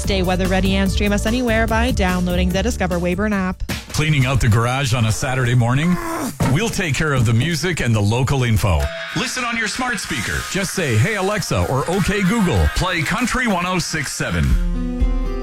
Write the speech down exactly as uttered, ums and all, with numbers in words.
Stay weather ready and stream us anywhere by downloading the Discover Weyburn app. Cleaning out the garage on a Saturday morning? We'll take care of the music and the local info. Listen on your smart speaker. Just say, "Hey Alexa," or "Okay Google, play Country one oh six point seven."